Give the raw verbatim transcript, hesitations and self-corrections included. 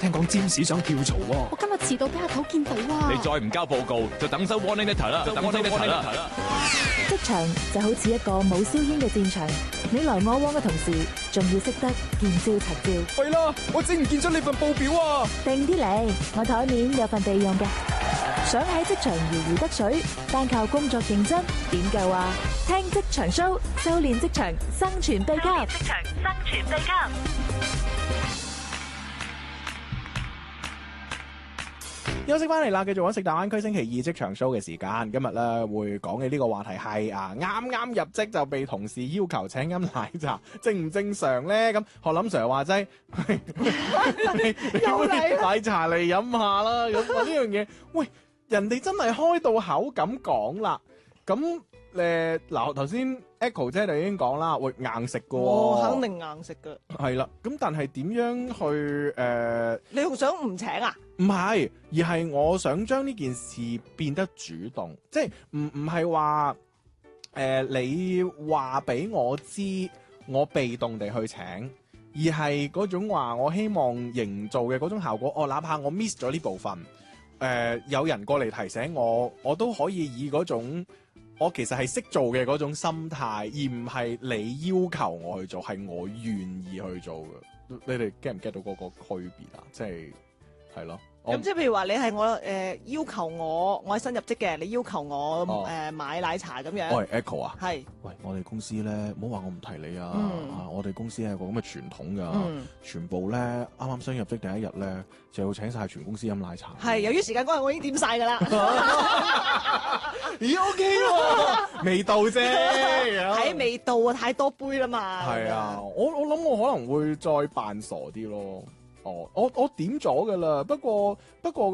聽講占士想跳槽喎。 我今日遲到俾阿頭見到啊！ 你再唔交報告，就等收 warning letter 啦，就等 warning letter 啦。 職場就好似一個冇硝煙嘅戰場，你來我往嘅同時，仲要識得見招拆招。 係啦，我整唔見咗你份報表啊！ 定啲嚟，我台面有份備用嘅。想喺職場如魚得水，單靠工作認真點夠啊？聽職場 show， 修煉職場生存秘笈。職場生存秘笈。 休息翻嚟啦，繼續揾食大灣區星期二職場 show 嘅時間。今日咧會講嘅呢個話題係啊，啱啱入職就被同事要求請飲奶茶，正唔正常咧？咁學林 Sir 話齋，有奶茶嚟飲下啦。咁呢樣嘢，喂，人哋真係開到口咁講啦。咁誒嗱，頭先 Echo 姐就已經講啦，會硬食噶喎。 我肯定硬食噶。 係啦，咁但係點樣去誒？呃、 你仲想唔請啊？ 唔係，而係我想將呢件事變得主動，即係唔唔係話誒你話俾我知，我被動地去請，而係嗰種話我希望營造嘅嗰種效果。哦，哪怕我 miss 咗呢部分，誒、呃、有人過嚟提醒我，我都可以以嗰種我其實係識做嘅嗰種心態，而唔係你要求我去做，係我願意去做嘅。你哋 get 唔 get 到嗰個區別啊？即係係咯。 咁即係譬如話你係我誒、呃、要求我，我係新入職嘅，你要求我誒、哦呃、買奶茶咁樣。 喂 Echo 啊， 係， 喂我哋公司咧，唔好話我唔提你啊， 嗯、 啊我哋公司係個咁嘅傳統噶， 嗯、 全部咧啱啱新入職第一日咧就要請晒全公司飲奶茶。 係，由於時間關係，我已經點晒噶啦。 咦 OK 喎，未到啫， 喺未到啊，太多杯啦嘛。 係啊，我我諗我可能會再扮傻啲咯。哦，我我點咗噶啦，不過不過。